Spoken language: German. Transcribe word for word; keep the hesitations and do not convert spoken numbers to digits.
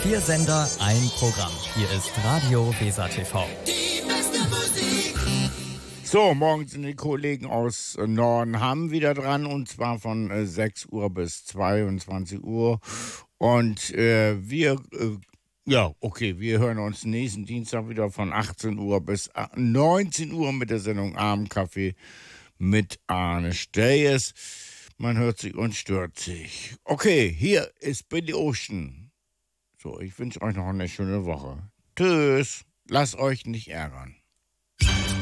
Vier Sender, ein Programm. Hier ist Radio Weser T V. Die beste Musik. So, morgen sind die Kollegen aus Norden Hamm wieder dran, und zwar von äh, sechs Uhr bis zweiundzwanzig Uhr. Und äh, wir, äh, ja, okay, wir hören uns nächsten Dienstag wieder von achtzehn Uhr bis neunzehn Uhr mit der Sendung Abendkaffee mit Arne Steyes. Man hört sich und stört sich. Okay, hier ist Billy Ocean. So, ich wünsche euch noch eine schöne Woche. Tschüss, lasst euch nicht ärgern.